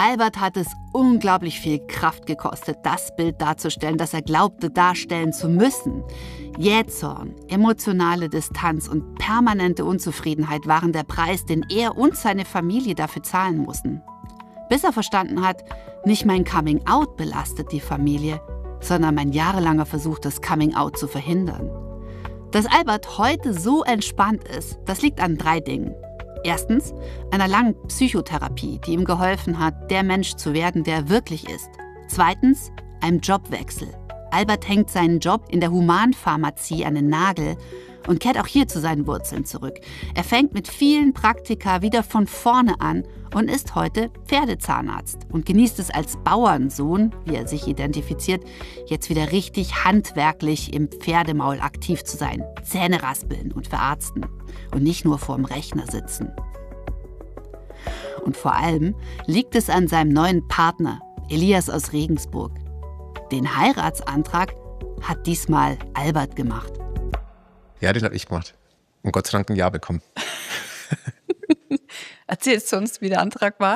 Albert hat es unglaublich viel Kraft gekostet, das Bild darzustellen, das er glaubte darstellen zu müssen. Jähzorn, emotionale Distanz und permanente Unzufriedenheit waren der Preis, den er und seine Familie dafür zahlen mussten. Bis er verstanden hat, nicht mein Coming-out belastet die Familie, sondern mein jahrelanger Versuch, das Coming-out zu verhindern. Dass Albert heute so entspannt ist, das liegt an 3 Dingen. Erstens, einer langen Psychotherapie, die ihm geholfen hat, der Mensch zu werden, der er wirklich ist. Zweitens, einem Jobwechsel. Albert hängt seinen Job in der Humanpharmazie an den Nagel und kehrt auch hier zu seinen Wurzeln zurück. Er fängt mit vielen Praktika wieder von vorne an und ist heute Pferdezahnarzt und genießt es als Bauernsohn, wie er sich identifiziert, jetzt wieder richtig handwerklich im Pferdemaul aktiv zu sein, Zähne raspeln und verarzten und nicht nur vorm Rechner sitzen. Und vor allem liegt es an seinem neuen Partner, Elias aus Regensburg. Den Heiratsantrag hat diesmal Albert gemacht. Ja, den habe ich gemacht. Und Gott sei Dank ein Ja bekommen. Erzählst du uns, wie der Antrag war?